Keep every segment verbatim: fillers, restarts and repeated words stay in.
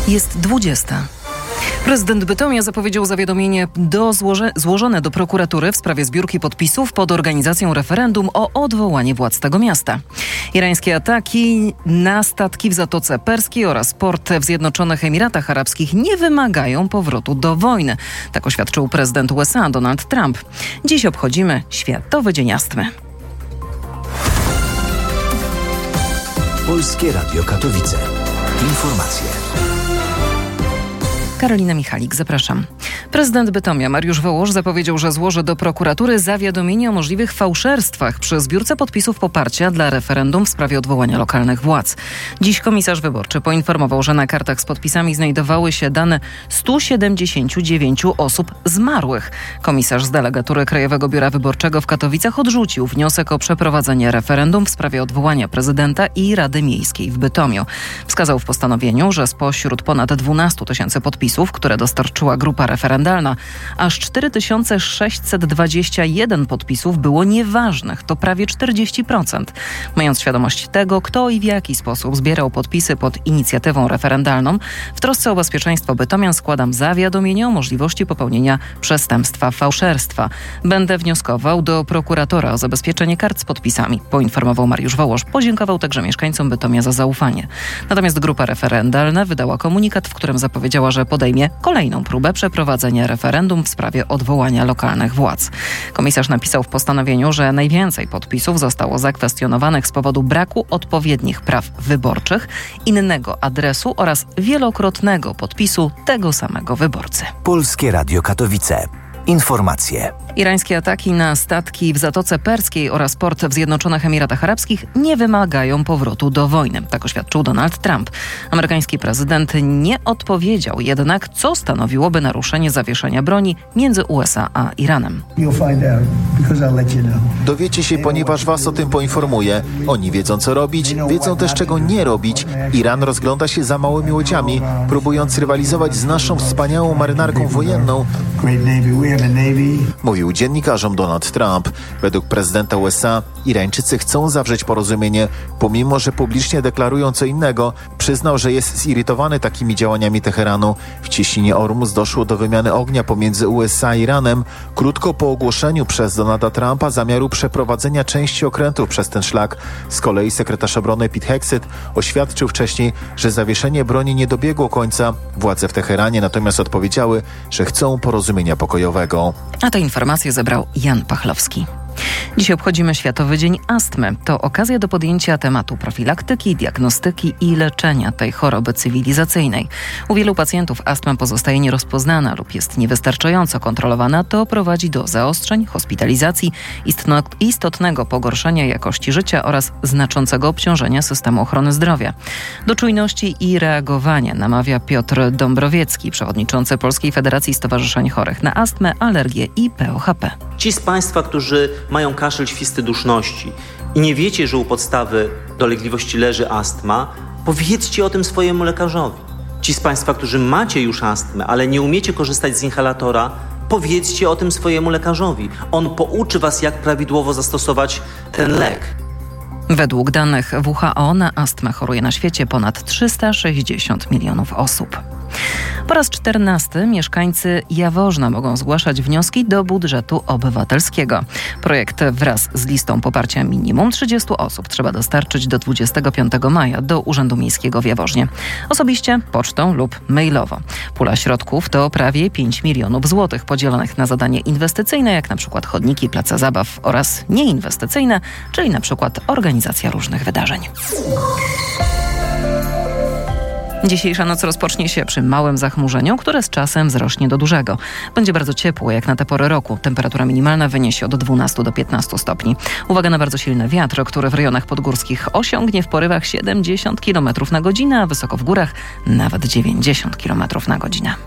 Jest dwudziesta. Prezydent Bytomia zapowiedział zawiadomienie do złoże, złożone do prokuratury w sprawie zbiórki podpisów pod organizacją referendum o odwołanie władz tego miasta. Irańskie ataki na statki w Zatoce Perskiej oraz port w Zjednoczonych Emiratach Arabskich nie wymagają powrotu do wojny. Tak oświadczył prezydent U S A Donald Trump. Dziś obchodzimy Światowy Dzień Astmy. Polskie Radio Katowice. Informacje. Karolina Michalik, zapraszam. Prezydent Bytomia Mariusz Wołosz zapowiedział, że złoży do prokuratury zawiadomienie o możliwych fałszerstwach przy zbiórce podpisów poparcia dla referendum w sprawie odwołania lokalnych władz. Dziś komisarz wyborczy poinformował, że na kartach z podpisami znajdowały się dane stu siedemdziesięciu dziewięciu osób zmarłych. Komisarz z delegatury Krajowego Biura Wyborczego w Katowicach odrzucił wniosek o przeprowadzenie referendum w sprawie odwołania prezydenta i Rady Miejskiej w Bytomiu. Wskazał w postanowieniu, że spośród ponad dwunastu tysięcy podpisów, które dostarczyła grupa referendalna, aż cztery tysiące sześćset dwadzieścia jeden podpisów było nieważnych, to prawie czterdzieści procent. Mając świadomość tego, kto i w jaki sposób zbierał podpisy pod inicjatywą referendalną, w trosce o bezpieczeństwo bytomian składam zawiadomienie o możliwości popełnienia przestępstwa fałszerstwa. Będę wnioskował do prokuratora o zabezpieczenie kart z podpisami, poinformował Mariusz Wołosz. Podziękował także mieszkańcom Bytomia za zaufanie. Natomiast grupa referendalna wydała komunikat, w którym zapowiedziała, że podejmie kolejną próbę przeprowadzenia referendum w sprawie odwołania lokalnych władz. Komisarz napisał w postanowieniu, że najwięcej podpisów zostało zakwestionowanych z powodu braku odpowiednich praw wyborczych, innego adresu oraz wielokrotnego podpisu tego samego wyborcy. Polskie Radio Katowice. Informacje. Irańskie ataki na statki w Zatoce Perskiej oraz port w Zjednoczonych Emiratach Arabskich nie wymagają powrotu do wojny. Tak oświadczył Donald Trump. Amerykański prezydent nie odpowiedział jednak, co stanowiłoby naruszenie zawieszenia broni między U S A a Iranem. Dowiecie się, ponieważ was o tym poinformuję. Oni wiedzą, co robić, wiedzą też, czego nie robić. Iran rozgląda się za małymi łodziami, próbując rywalizować z naszą wspaniałą marynarką wojenną. Mówił dziennikarzom Donald Trump. Według prezydenta U S A Irańczycy chcą zawrzeć porozumienie, pomimo że publicznie deklarują co innego. Przyznał, że jest zirytowany takimi działaniami Teheranu. W cieśninie Ormus doszło do wymiany ognia pomiędzy U S A a Iranem. Krótko po ogłoszeniu przez Donalda Trumpa zamiaru przeprowadzenia części okrętów przez ten szlak. Z kolei sekretarz obrony Pete Hegseth oświadczył wcześniej, że zawieszenie broni nie dobiegło końca. Władze w Teheranie natomiast odpowiedziały, że chcą porozumienia pokojowego. A te informacje zebrał Jan Pachlowski. Dziś obchodzimy Światowy Dzień Astmy. To okazja do podjęcia tematu profilaktyki, diagnostyki i leczenia tej choroby cywilizacyjnej. U wielu pacjentów astma pozostaje nierozpoznana lub jest niewystarczająco kontrolowana. To prowadzi do zaostrzeń, hospitalizacji, istotnego pogorszenia jakości życia oraz znaczącego obciążenia systemu ochrony zdrowia. Do czujności i reagowania namawia Piotr Dąbrowiecki, przewodniczący Polskiej Federacji Stowarzyszeń Chorych na Astmę, Alergię i P O H P. Ci z Państwa, którzy mają kaszel świsty duszności i nie wiecie, że u podstawy dolegliwości leży astma, powiedzcie o tym swojemu lekarzowi. Ci z Państwa, którzy macie już astmę, ale nie umiecie korzystać z inhalatora, powiedzcie o tym swojemu lekarzowi. On pouczy Was, jak prawidłowo zastosować ten lek. Według danych W H O na astmę choruje na świecie ponad trzysta sześćdziesiąt milionów osób. Po raz czternasty mieszkańcy Jaworzna mogą zgłaszać wnioski do budżetu obywatelskiego. Projekt wraz z listą poparcia minimum trzydziestu osób trzeba dostarczyć do dwudziestego piątego maja do Urzędu Miejskiego w Jaworznie. Osobiście, pocztą lub mailowo. Pula środków to prawie pięć milionów złotych podzielonych na zadanie inwestycyjne, jak na przykład chodniki, place zabaw oraz nieinwestycyjne, czyli na przykład organizacja różnych wydarzeń. Dzisiejsza noc rozpocznie się przy małym zachmurzeniu, które z czasem wzrośnie do dużego. Będzie bardzo ciepło, jak na tę porę roku. Temperatura minimalna wyniesie od dwunastu do piętnastu stopni. Uwaga na bardzo silny wiatr, który w rejonach podgórskich osiągnie w porywach siedemdziesiąt kilometrów na godzinę, a wysoko w górach nawet dziewięćdziesiąt kilometrów na godzinę.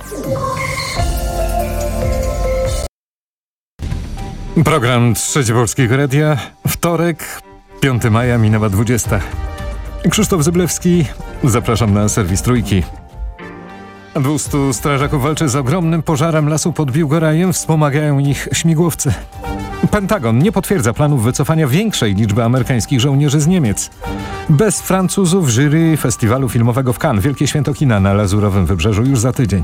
Program Trzecie Polskiego Radia. Wtorek, piątego maja, minęła dwudziesta. Krzysztof Zyblewski, zapraszam na serwis Trójki. Dwustu strażaków walczy z ogromnym pożarem lasu pod Biłgorajem. Wspomagają ich śmigłowce. Pentagon nie potwierdza planów wycofania większej liczby amerykańskich żołnierzy z Niemiec. Bez Francuzów jury festiwalu filmowego w Cannes. Wielkie Święto Kina na Lazurowym Wybrzeżu już za tydzień.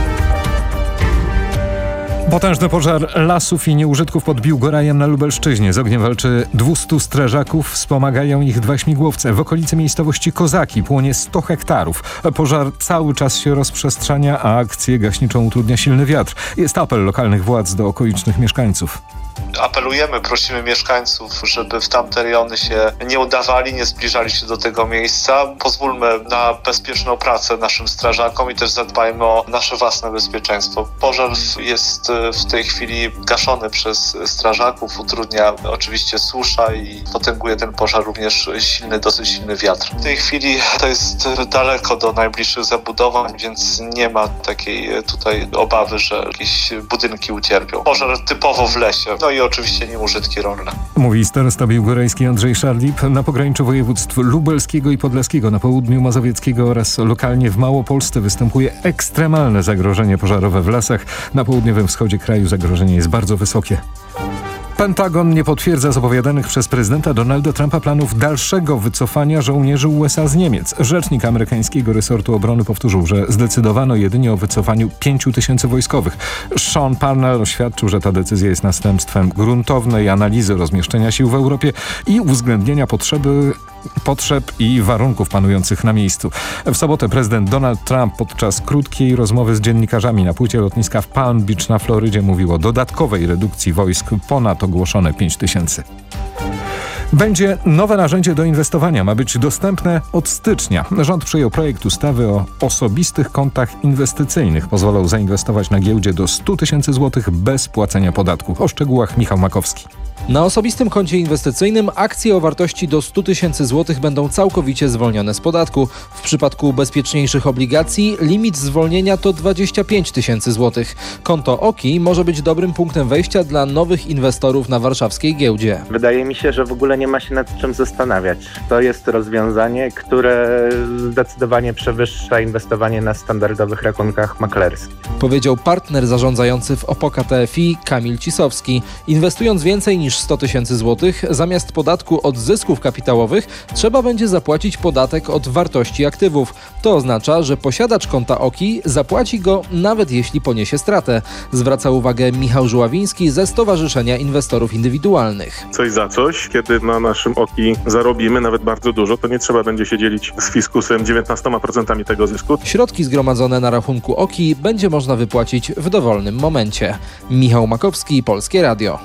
Potężny pożar lasów i nieużytków pod Biłgorajem na Lubelszczyźnie. Z ogniem walczy dwustu strażaków, wspomagają ich dwa śmigłowce. W okolicy miejscowości Kozaki płonie sto hektarów. Pożar cały czas się rozprzestrzenia, a akcję gaśniczą utrudnia silny wiatr. Jest apel lokalnych władz do okolicznych mieszkańców. Apelujemy, prosimy mieszkańców, żeby w tamte rejony się nie udawali, nie zbliżali się do tego miejsca. Pozwólmy na bezpieczną pracę naszym strażakom i też zadbajmy o nasze własne bezpieczeństwo. Pożar jest w tej chwili gaszony przez strażaków, utrudnia oczywiście susza i potęguje ten pożar również silny, dosyć silny wiatr. W tej chwili to jest daleko do najbliższych zabudowań, więc nie ma takiej tutaj obawy, że jakieś budynki ucierpią. Pożar typowo w lesie. No i oczywiście nieużytki rolne. Mówi starosta biłgorajski Andrzej Szarlip. Na pograniczu województw lubelskiego i podlaskiego, na południu mazowieckiego oraz lokalnie w Małopolsce występuje ekstremalne zagrożenie pożarowe w lasach. Na południowym wschodzie kraju zagrożenie jest bardzo wysokie. Pentagon nie potwierdza zapowiadanych przez prezydenta Donalda Trumpa planów dalszego wycofania żołnierzy U S A z Niemiec. Rzecznik amerykańskiego resortu obrony powtórzył, że zdecydowano jedynie o wycofaniu pięciu tysięcy wojskowych. Sean Parnell oświadczył, że ta decyzja jest następstwem gruntownej analizy rozmieszczenia sił w Europie i uwzględnienia potrzeby potrzeb i warunków panujących na miejscu. W sobotę prezydent Donald Trump podczas krótkiej rozmowy z dziennikarzami na płycie lotniska w Palm Beach na Florydzie mówił o dodatkowej redukcji wojsk ponad ogłoszone pięć tysięcy. Będzie nowe narzędzie do inwestowania. Ma być dostępne od stycznia. Rząd przyjął projekt ustawy o osobistych kontach inwestycyjnych. Pozwolą zainwestować na giełdzie do stu tysięcy złotych bez płacenia podatku. O szczegółach Michał Makowski. Na osobistym koncie inwestycyjnym akcje o wartości do stu tysięcy złotych będą całkowicie zwolnione z podatku. W przypadku bezpieczniejszych obligacji limit zwolnienia to dwadzieścia pięć tysięcy złotych. Konto O K I może być dobrym punktem wejścia dla nowych inwestorów na warszawskiej giełdzie. Wydaje mi się, że w ogóle nie ma się nad czym zastanawiać. To jest rozwiązanie, które zdecydowanie przewyższa inwestowanie na standardowych rachunkach maklerskich. Powiedział partner zarządzający w Opoka T F I Kamil Cisowski. Inwestując więcej niż sto tysięcy złotych, zamiast podatku od zysków kapitałowych trzeba będzie zapłacić podatek od wartości aktywów. To oznacza, że posiadacz konta O K I zapłaci go nawet jeśli poniesie stratę. Zwraca uwagę Michał Żuławiński ze Stowarzyszenia Inwestorów Indywidualnych. Coś za coś, kiedy na naszym O K I zarobimy nawet bardzo dużo, to nie trzeba będzie się dzielić z fiskusem dziewiętnastoma procentami tego zysku. Środki zgromadzone na rachunku O K I będzie można wypłacić w dowolnym momencie. Michał Makowski, Polskie Radio.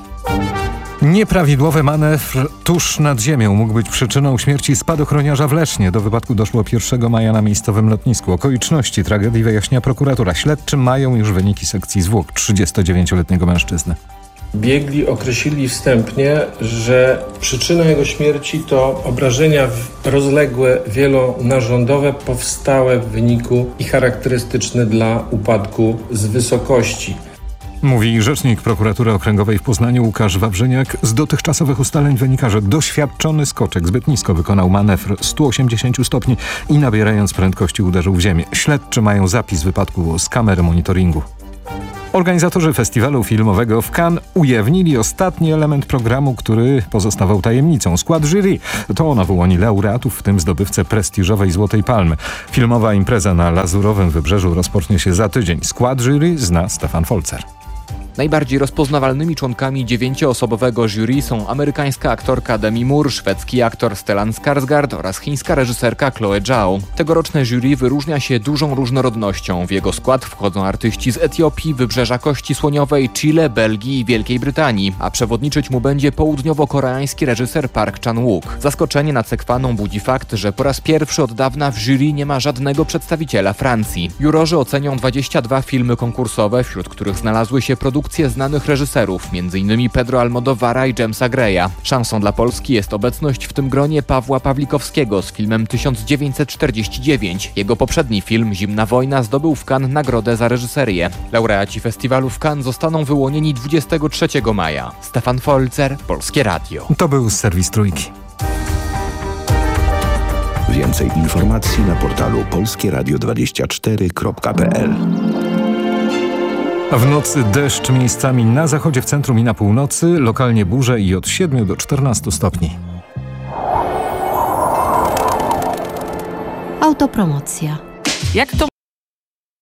Nieprawidłowy manewr tuż nad ziemią mógł być przyczyną śmierci spadochroniarza w Lesznie. Do wypadku doszło pierwszego maja na miejscowym lotnisku. Okoliczności tragedii wyjaśnia prokuratura. Śledczy mają już wyniki sekcji zwłok trzydziestodziewięcioletniego mężczyzny. Biegli określili wstępnie, że przyczyną jego śmierci to obrażenia rozległe, wielonarządowe powstałe w wyniku i charakterystyczne dla upadku z wysokości. Mówi rzecznik prokuratury okręgowej w Poznaniu Łukasz Wawrzyniak. Z dotychczasowych ustaleń wynika, że doświadczony skoczek zbyt nisko wykonał manewr stu osiemdziesięciu stopni i nabierając prędkości uderzył w ziemię. Śledczy mają zapis wypadku z kamery monitoringu. Organizatorzy festiwalu filmowego w Cannes ujawnili ostatni element programu, który pozostawał tajemnicą. Skład jury. To ona wyłoni laureatów, w tym zdobywcę prestiżowej Złotej Palmy. Filmowa impreza na Lazurowym Wybrzeżu rozpocznie się za tydzień. Skład jury zna Stefan Folzer. Najbardziej rozpoznawalnymi członkami dziewięcioosobowego jury są amerykańska aktorka Demi Moore, szwedzki aktor Stellan Skarsgård oraz chińska reżyserka Chloe Zhao. Tegoroczne jury wyróżnia się dużą różnorodnością. W jego skład wchodzą artyści z Etiopii, Wybrzeża Kości Słoniowej, Chile, Belgii i Wielkiej Brytanii, a przewodniczyć mu będzie południowo-koreański reżyser Park Chan-wook. Zaskoczenie nad Sekwaną budzi fakt, że po raz pierwszy od dawna w jury nie ma żadnego przedstawiciela Francji. Jurorzy ocenią dwadzieścia dwa filmy konkursowe, wśród których znalazły się produkcje znanych reżyserów, między innymi Pedro Almodóvara i Jamesa Greya. Szansą dla Polski jest obecność w tym gronie Pawła Pawlikowskiego z filmem tysiąc dziewięćset czterdzieści dziewięć. Jego poprzedni film Zimna wojna zdobył w Cannes nagrodę za reżyserię. Laureaci festiwalu w Cannes zostaną wyłonieni dwudziestego trzeciego maja. Stefan Folzer, Polskie Radio. To był serwis Trójki. Więcej informacji na portalu polskie radio dwadzieścia cztery kropka p l. W nocy deszcz miejscami na zachodzie, w centrum i na północy, lokalnie burze i od siedmiu do czternastu stopni. Autopromocja. Jak to